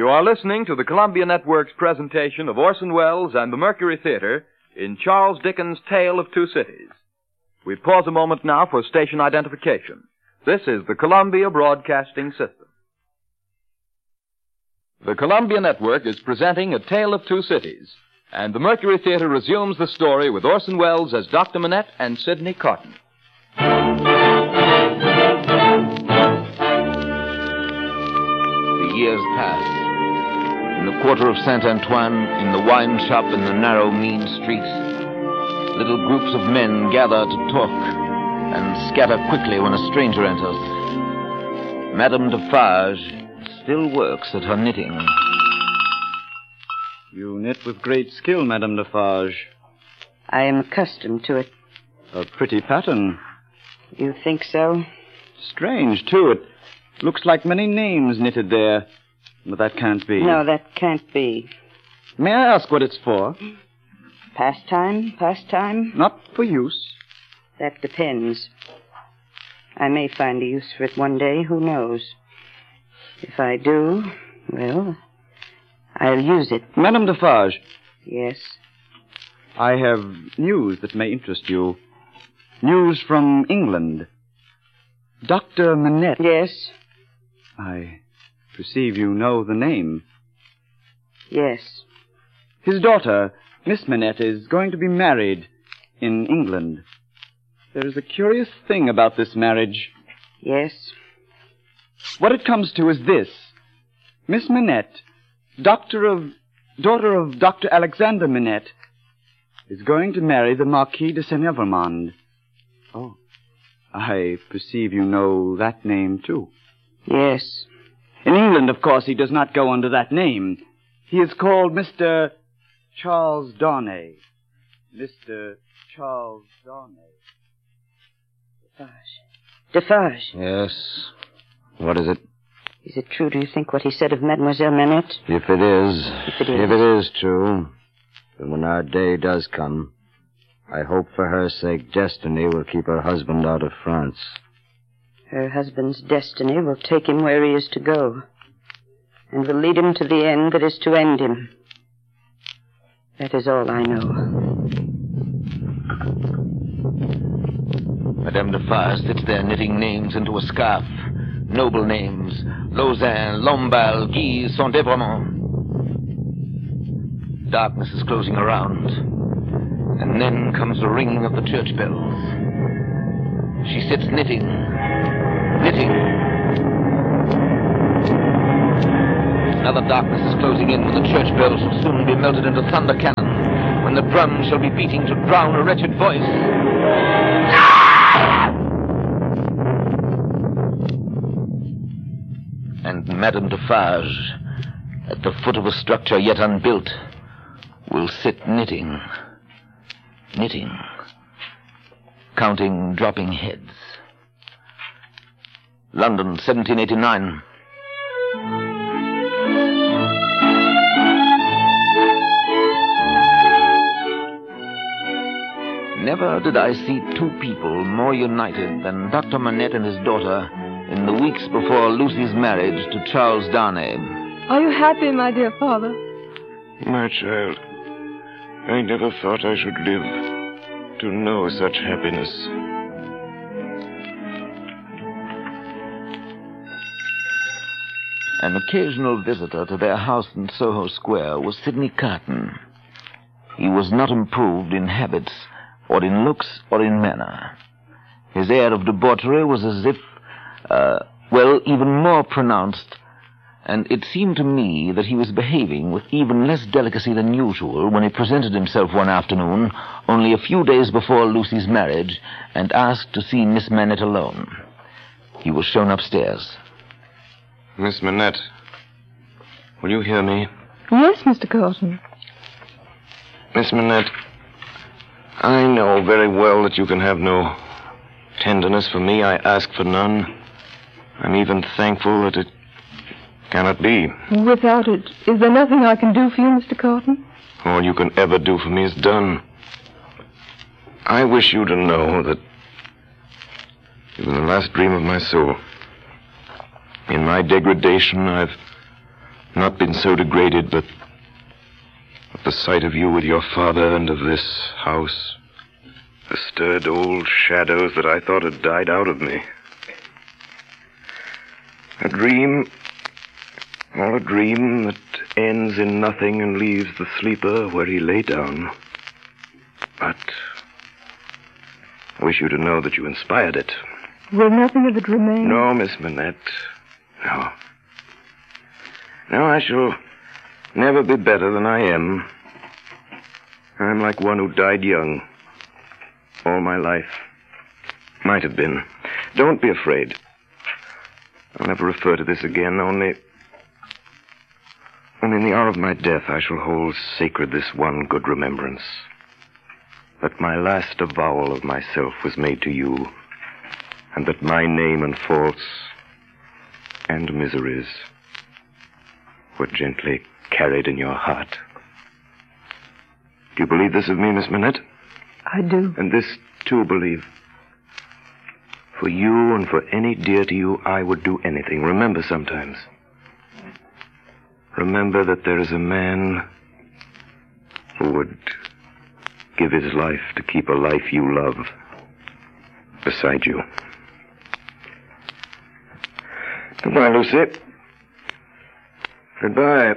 You are listening to the Columbia Network's presentation of Orson Welles and the Mercury Theater in Charles Dickens' Tale of Two Cities. We pause a moment now for station identification. This is the Columbia Broadcasting System. The Columbia Network is presenting A Tale of Two Cities, and the Mercury Theater resumes the story with Orson Welles as Dr. Manette and Sidney Carton. The years pass. In the quarter of Saint-Antoine, in the wine shop in the narrow, mean streets, little groups of men gather to talk and scatter quickly when a stranger enters. Madame Defarge still works at her knitting. You knit with great skill, Madame Defarge. I am accustomed to it. A pretty pattern. You think so? Strange, too. It looks like many names knitted there. But that can't be. No, that can't be. May I ask what it's for? Pastime? Not for use. That depends. I may find a use for it one day, who knows? If I do, well, I'll use it. Madame Defarge. Yes? I have news that may interest you. News from England. Dr. Manette. Yes? I perceive you know the name. Yes. His daughter, Miss Manette, is going to be married in England. There is a curious thing about this marriage. Yes? What it comes to is this. Miss Manette, daughter of Dr. Alexander Manette, is going to marry the Marquis de Saint-Evremond. Oh, I perceive you know that name, too. Yes. In England, of course, he does not go under that name. He is called Mr. Charles Darnay. Mr. Charles Darnay. Defarge. Yes. What is it? Is it true, do you think, what he said of Mademoiselle Manette? If it is. If it is true, then when our day does come, I hope for her sake Destiny will keep her husband out of France. Her husband's destiny will take him where he is to go, and will lead him to the end that is to end him. That is all I know. Madame Defarge sits there knitting names into a scarf. Noble names. Lausanne, Lamballe, Guise, Saint-Evremond. Darkness is closing around. And then comes the ringing of the church bells. She sits knitting. Another darkness is closing in when the church bells will soon be melted into thunder cannon, when the drums shall be beating to drown a wretched voice. And Madame Defarge, at the foot of a structure yet unbuilt, will sit knitting, counting dropping heads. London, 1789. Never did I see two people more united than Dr. Manette and his daughter in the weeks before Lucy's marriage to Charles Darnay. Are you happy, my dear father? My child, I never thought I should live to know such happiness. An occasional visitor to their house in Soho Square was Sidney Carton. He was not improved in habits, or in looks, or in manner. His air of debauchery was as if, even more pronounced, and it seemed to me that he was behaving with even less delicacy than usual when he presented himself one afternoon, only a few days before Lucy's marriage, and asked to see Miss Manette alone. He was shown upstairs. Miss Manette, will you hear me? Yes, Mr. Carton. Miss Manette, I know very well that you can have no tenderness for me. I ask for none. I'm even thankful that it cannot be. Without it, is there nothing I can do for you, Mr. Carton? All you can ever do for me is done. I wish you to know that you were the last dream of my soul. In my degradation, I've not been so degraded, but at the sight of you with your father and of this house has stirred old shadows that I thought had died out of me. A dream, all a dream that ends in nothing and leaves the sleeper where he lay down. But I wish you to know that you inspired it. Will nothing of it remain? No, Miss Manette. No. No, I shall never be better than I am. I'm like one who died young. All my life. Might have been. Don't be afraid. I'll never refer to this again, only in the hour of my death I shall hold sacred this one good remembrance. That my last avowal of myself was made to you, and that my name and faults and miseries were gently carried in your heart. Do you believe this of me, Miss Manette? I do. And this, too, believe. For you and for any dear to you, I would do anything. Remember sometimes. Remember that there is a man who would give his life to keep a life you love beside you. Goodbye, Lucy. Goodbye.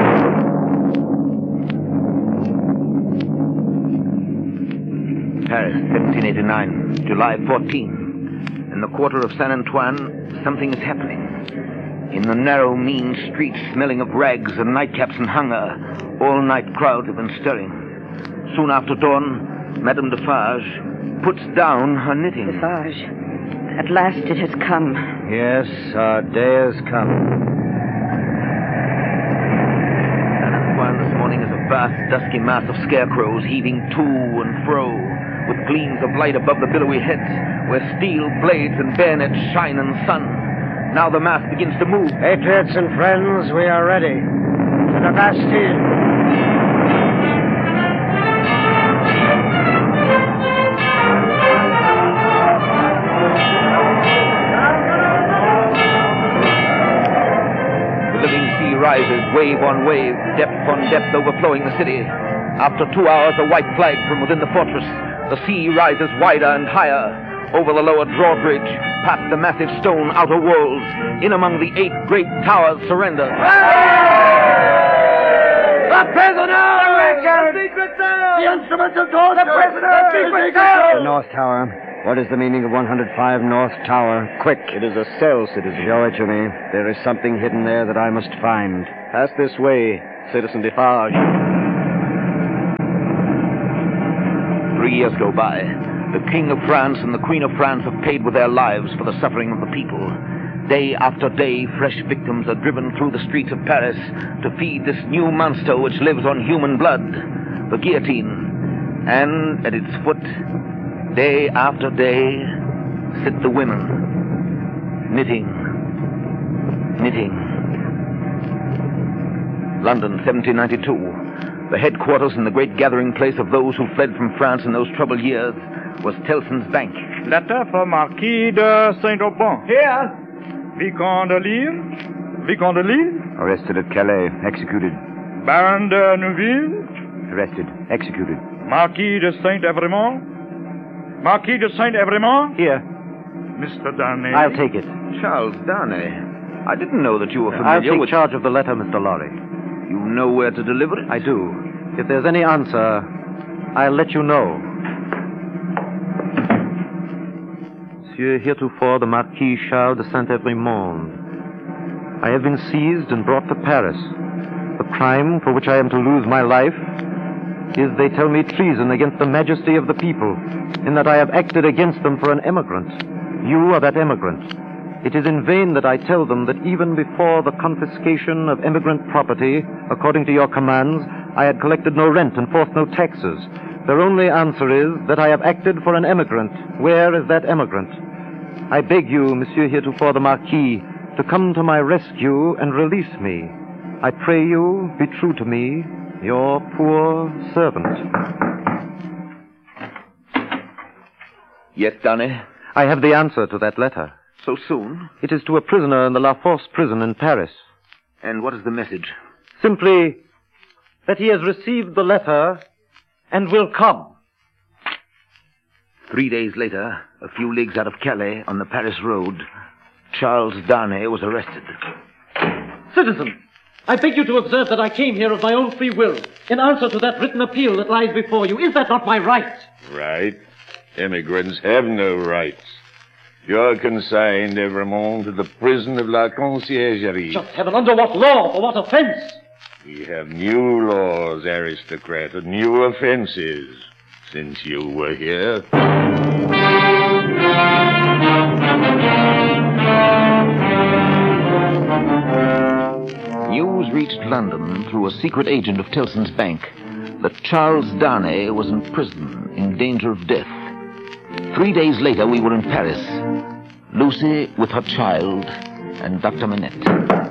Paris, 1789, July 14. In the quarter of Saint Antoine, something is happening. In the narrow, mean streets, smelling of rags and nightcaps and hunger, all-night crowds have been stirring. Soon after dawn, Madame Defarge puts down her knitting. Defarge, at last it has come. Yes, our day has come. Saint Antoine this morning is a vast, dusky mass of scarecrows heaving to and fro, with gleams of light above the billowy heads, where steel blades and bayonets shine in the sun. Now the mass begins to move. Patriots and friends, we are ready. To the Bastille. The living sea rises, wave on wave, depth on depth, overflowing the city. After 2 hours, a white flag from within the fortress. The sea rises wider and higher, over the lower drawbridge, past the massive stone outer walls, in among the 8 great towers surrender. The prisoner! The secret cell! The instruments of torture! The prisoner! The secret cell! The North Tower. What is the meaning of 105 North Tower? Quick. It is a cell, citizen. Show it to me. There is something hidden there that I must find. Pass this way, Citizen Defarge. 3 years go by. The King of France and the Queen of France have paid with their lives for the suffering of the people. Day after day, fresh victims are driven through the streets of Paris to feed this new monster which lives on human blood, the guillotine. And at its foot, day after day, sit the women, knitting. London, 1792. The headquarters and the great gathering place of those who fled from France in those troubled years was Tellson's Bank. Letter for Marquis de Saint-Aubin. Here. Vicomte de Lille. Vicomte de Lille. Arrested at Calais. Executed. Baron de Neuville. Arrested. Executed. Marquis de Saint-Evremont. Marquis de Saint-Evremont. Here. Mr. Darnay. I'll take it. Charles Darnay. I didn't know that you were I'll familiar take with... charge of the letter, Mr. Lorry. You know where to deliver it? I do. If there's any answer, I'll let you know. Monsieur, heretofore the Marquis Charles de Saint-Evremont. I have been seized and brought to Paris. The crime for which I am to lose my life is, they tell me, treason against the majesty of the people, in that I have acted against them for an emigrant. You are that emigrant. It is in vain that I tell them that even before the confiscation of emigrant property, according to your commands, I had collected no rent and forced no taxes. Their only answer is that I have acted for an emigrant. Where is that emigrant? I beg you, Monsieur heretofore the Marquis, to come to my rescue and release me. I pray you, be true to me, your poor servant. Yes, Darnay? I have the answer to that letter. So soon? It is to a prisoner in the La Force prison in Paris. And what is the message? Simply that he has received the letter and will come. 3 days later, a few leagues out of Calais, on the Paris road, Charles Darnay was arrested. Citizen, I beg you to observe that I came here of my own free will, in answer to that written appeal that lies before you. Is that not my right? Right? Immigrants have no rights. You're consigned, Evremont, to the prison of La Conciergerie. Just heaven, under what law? For what offense? We have new laws, aristocrat, and new offenses since you were here. News reached London through a secret agent of Tellson's bank that Charles Darnay was in prison in danger of death. 3 days later, we were in Paris. Lucy with her child and Dr. Manette.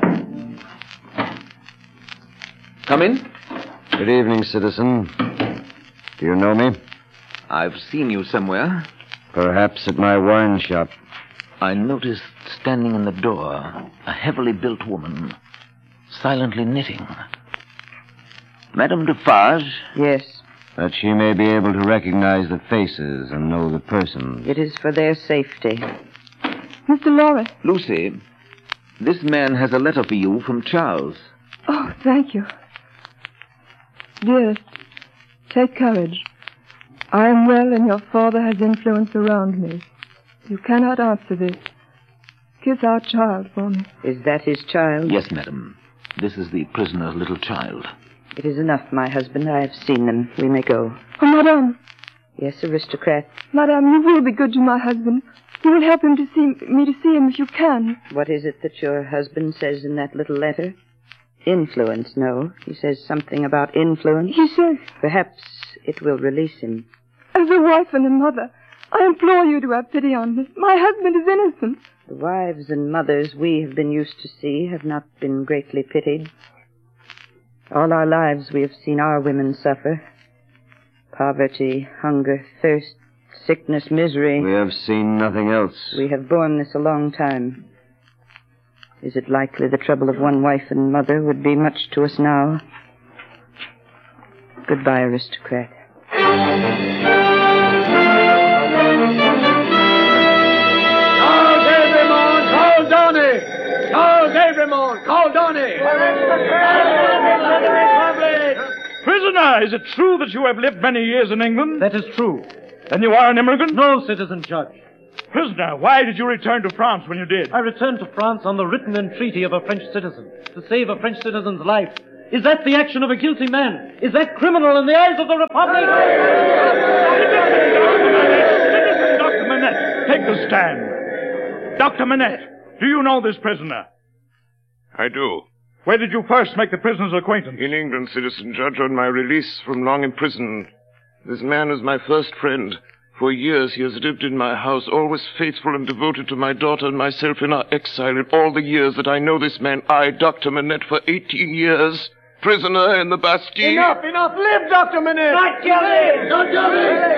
Come in. Good evening, citizen. Do you know me? I've seen you somewhere. Perhaps at my wine shop. I noticed standing in the door a heavily built woman, silently knitting. Madame Defarge? Yes. That she may be able to recognize the faces and know the persons. It is for their safety. Mr. Lorry. Lucy, this man has a letter for you from Charles. Oh, thank you. Dearest, take courage. I am well, and your father has influence around me. You cannot answer this. Kiss our child for me. Is that his child? Yes, madam. This is the prisoner's little child. It is enough, my husband. I have seen them. We may go. Oh, madame. Yes, aristocrat. Madame, you will be good to my husband. You will help him to see him if you can. What is it that your husband says in that little letter? Influence, no. He says something about influence. He says... Perhaps it will release him. As a wife and a mother, I implore you to have pity on me. My husband is innocent. The wives and mothers we have been used to see have not been greatly pitied. All our lives we have seen our women suffer. Poverty, hunger, thirst, sickness, misery. We have seen nothing else. We have borne this a long time. Is it likely the trouble of one wife and mother would be much to us now? Goodbye, aristocrat. Call Donny! Charles Evremont, call Donny! Prisoner, is it true that you have lived many years in England? That is true. Then you are an immigrant? No, citizen judge. Prisoner, why did you return to France when you did? I returned to France on the written entreaty of a French citizen to save a French citizen's life. Is that the action of a guilty man? Is that criminal in the eyes of the Republic? Citizen Dr. Manette, take the stand. Dr. Manette, do you know this prisoner? I do. Where did you first make the prisoner's acquaintance? In England, citizen judge, on my release from long imprisonment. This man is my first friend. For years he has lived in my house, always faithful and devoted to my daughter and myself in our exile. In all the years that I know this man, I, Dr. Manette, for 18 years, prisoner in the Bastille. Enough! Live, Dr. Manette! Not kill him! Don't kill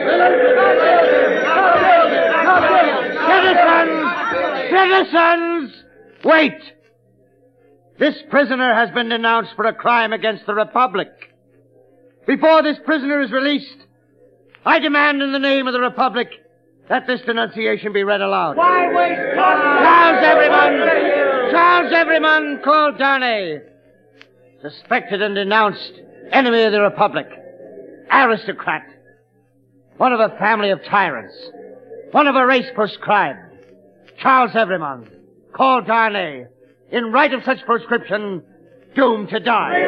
him! Citizens! Wait! This prisoner has been denounced for a crime against the Republic. Before this prisoner is released, I demand in the name of the Republic that this denunciation be read aloud. Why waste time? Charles Evremont, called Darnay. Suspected and denounced enemy of the Republic. Aristocrat. One of a family of tyrants. One of a race proscribed. Charles Evremont, called Darnay, in right of such proscription, doomed to die.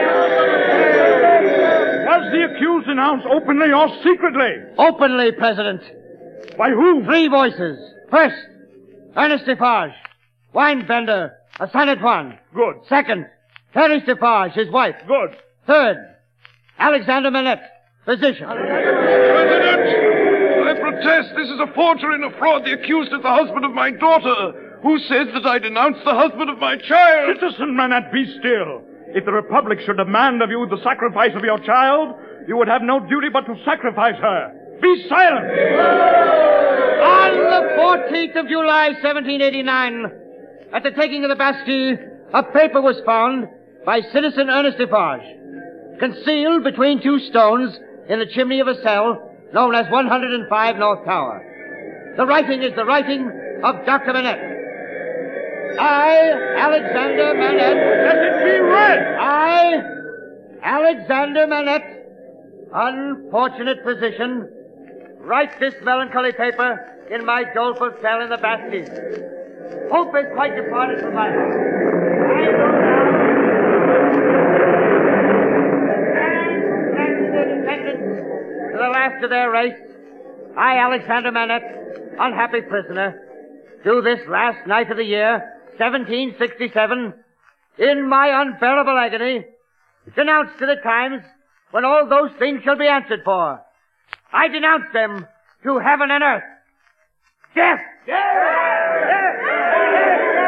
Was the accused denounced openly or secretly? Openly, President. By whom? 3 voices. First, Ernest Defarge, wine vendor, a Saint Antoine. Good. Second, Thérèse Defarge, his wife. Good. Third, Alexander Manette, physician. President, I protest this is a forgery and a fraud. The accused is the husband of my daughter, who says that I denounced the husband of my child. Citizen Manette, be still. If the Republic should demand of you the sacrifice of your child, you would have no duty but to sacrifice her. Be silent! On the 14th of July, 1789, at the taking of the Bastille, a paper was found by Citizen Ernest Defarge, concealed between 2 stones in the chimney of a cell known as 105 North Tower. The writing is the writing of Dr. Manette. I, Alexander Manette. Let it be read! I, Alexander Manette, unfortunate physician, write this melancholy paper in my doleful cell in the Bastille. Hope is quite departed from my heart. I go down and their descendants to the last of their race. I, Alexander Manette, unhappy prisoner, do this last night of the year, 1767, in my unbearable agony, denounce to the times when all those things shall be answered for. I denounce them to heaven and earth. Death! Death!